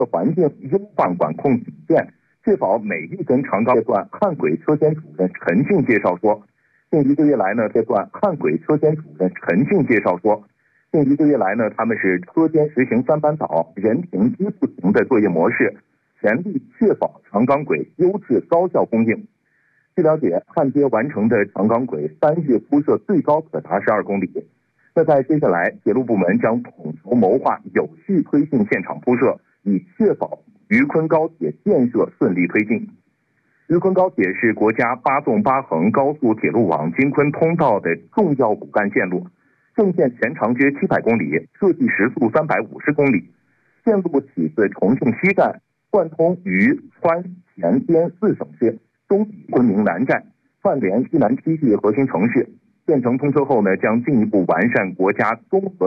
环境优化管控底线，确保每一根长高段汉轨车间主任陈静介绍说，近1个月来呢，这段汉轨车间主任陈静介绍说，近1个月来呢，他们是车间实行3班倒、人停机不停的作业模式，全力确保长钢轨优质高效供应。据了解，焊接完成的长钢轨3月铺设最高可达12公里。那在接下来，铁路部门将统筹谋划，有序推进现场铺设，以确保渝昆高铁建设顺利推进。渝昆高铁是国家8纵8横高速铁路网京昆通道的重要骨干线路，正线全长约700公里，设计时速350公里。线路起自重庆西站，贯通渝、川、黔、滇4省市，东抵昆明南站，串联西南7市核心城市。建成通车后呢，将进一步完善国家综合